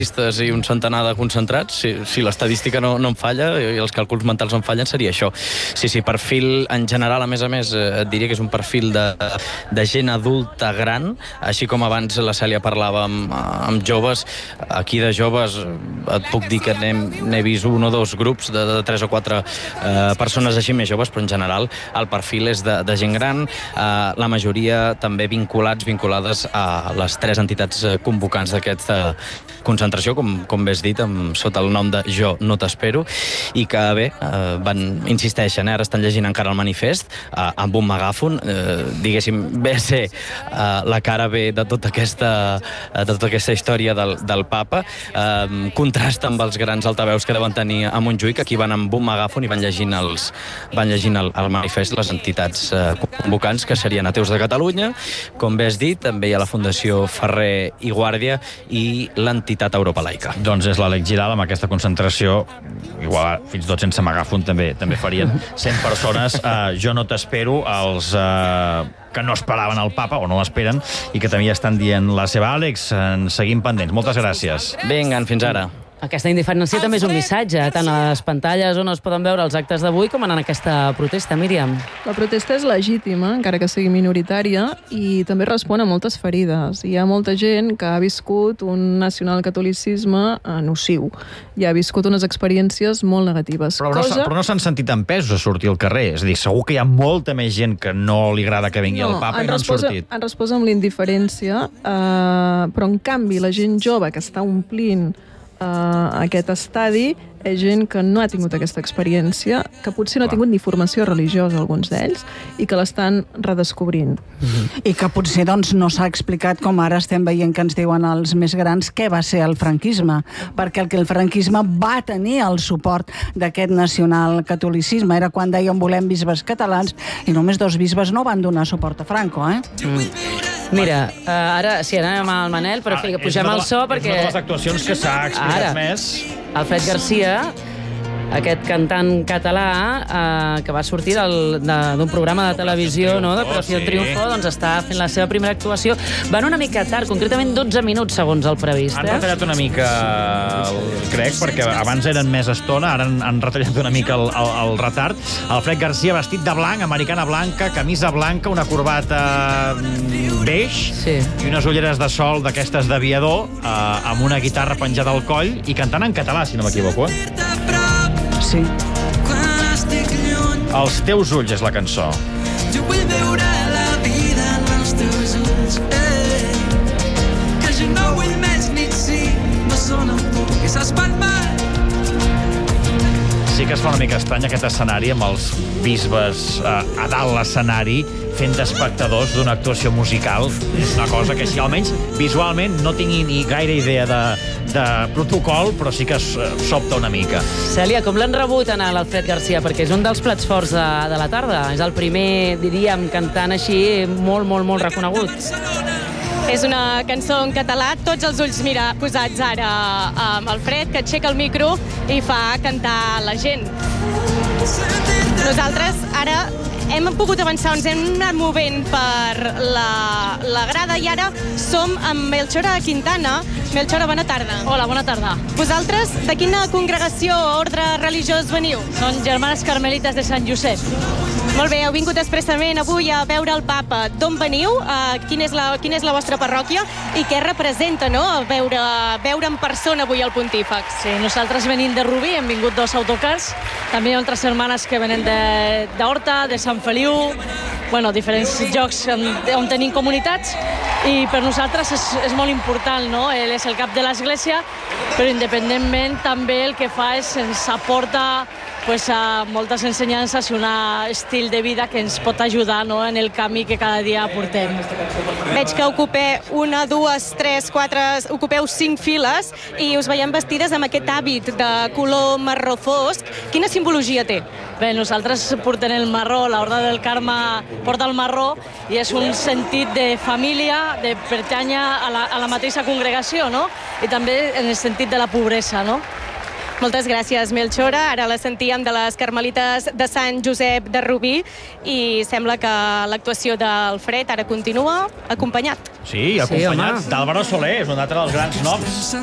i un centenar de concentrats, si l'estadística no em falla i els càlculs mentals em fallen, seria això. Sí, perfil en general, a més, et diria que és un perfil de gent adulta gran, així com abans la Cèlia parlava amb joves. Aquí de joves et puc dir que n'he vist un o dos grups de 3 o 4 persones així més joves, però en general el perfil és de gent gran, la majoria també vinculades a les 3 entitats convocants d'aquesta concentració, com bé has dit, sota el nom de Jo no t'espero, i que bé, insisteixen, ara estan llegint encara el manifest, amb un megàfon, diguéssim, ve a ser la cara B de tota aquesta història del papa, contrasta amb els grans altaveus que deuen tenir a Montjuïc, aquí van amb un megàfon i van llegint el manifest les entitats convocants, que serien Ateus de Catalunya, com bé has dit, també hi ha la Fundació Ferrer i Guàrdia i l'entitat Europa Laica. Doncs és l'Àlex Giral, amb aquesta concentració, igual fins i tot sense megàfon també farien 100 persones. Jo no t'espero, els que no esperaven el papa, o no l'esperen, i que també estan dient la seva. Àlex, en seguim pendents. Moltes gràcies. Vinga, fins ara. Aquesta indiferència també és un missatge, tant a les pantalles on es poden veure els actes d'avui com en aquesta protesta, Míriam. La protesta és legítima, encara que sigui minoritària, i també respon a moltes ferides. Hi ha molta gent que ha viscut un nacionalcatolicisme nociu i ha viscut unes experiències molt negatives. Però no s'han sentit empesos a sortir al carrer. És a dir, segur que hi ha molta més gent que no li agrada que vingui el papa i no han sortit. Han respost amb l'indiferència, però en canvi la gent jove que està omplint aquest estadi és gent que no ha tingut aquesta experiència, que potser no ha tingut ni formació religiosa, alguns d'ells, i que l'estan redescobrint. I que potser doncs, no s'ha explicat, com ara estem veient que ens diuen els més grans, què va ser el franquisme, perquè el franquisme va tenir el suport d'aquest nacionalcatolicisme. Era quan deien volem bisbes catalans i només 2 bisbes no van donar suport a Franco, Mira, ara sí, anem al Manel, però pugem el so perquè... És una de les actuacions que s'ha explicat més. Alfred Garcia, aquest cantant català que va sortir d'un programa de televisió, d'Operació Triunfo, doncs està fent la seva primera actuació. Van una mica tard, concretament 12 minuts segons el previst. Han retallat una mica, crec, perquè abans eren més estona, ara han retallat una mica el retard. Alfred Garcia vestit de blanc, americana blanca, camisa blanca, una corbata beix i unes ulleres de sol d'aquestes d'aviador, amb una guitarra penjada al coll i cantant en català, si no m'equivoco. Sí. Els teus ulls és la cançó. Jo vull veure la vida en els teus ulls, que jo no vull més nit si no són amb tu, que saps palmar. Sí que es fa una mica estrany aquest escenari amb els bisbes a dalt l'escenari fent d'espectadors d'una actuació musical. És una cosa que, si almenys visualment no tingui ni gaire idea de protocol, però sí que sobta una mica. Cèlia, com l'han rebut en l'Alfred Garcia? Perquè és un dels plats forts de la tarda. És el primer, diríem, cantant així molt, molt, molt reconegut. És una cançó en català, tots els ulls, mira, posats ara amb Alfred, que aixeca el micro i fa cantar la gent. Nosaltres ara hem pogut avançar, ens hem anat movent per la grada i ara som amb Melchora Quintana. Melchora, bona tarda. Hola, bona tarda. Vosaltres, de quina congregació o ordre religiós veniu? Són germanes carmelites de Sant Josep. Molt bé, heu vingut expressament avui a veure el papa. D'on veniu? Quina és la vostra parròquia? I què representa, no?, veure en persona avui el pontífex? Sí, nosaltres venim de Rubí, hem vingut 2 autocars. També hi ha altres hermanes que venen d'Horta, de Sant Feliu, diferents llocs on tenim comunitats, i per nosaltres és molt important, no? Ell és el cap de l'Església, però independentment també el que fa és ens aporta a moltes ensenyances i un estil de vida que ens pot ajudar en el camí que cada dia portem. Veig que ocupeu 1, 2, 3, 4, ocupeu 5 files i us veiem vestides amb aquest hàbit de color marró fosc. Quina simbologia té? Bé, nosaltres portem el marró, l'Orde del Carme porta el marró i és un sentit de família, de pertànyer a la mateixa congregació, no? I també en el sentit de la pobresa, no? Moltes gràcies, Melchora. Ara la sentíem de les Carmelites de Sant Josep de Rubí i sembla que l'actuació d'Alfred ara continua acompanyat. Sí, acompanyat d'Álvaro Soler, és un altre dels grans noms